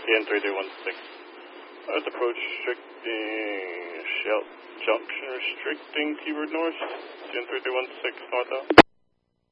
CN3316. Approach restricting, Shell Junction restricting, keyword north, CN3316 northbound.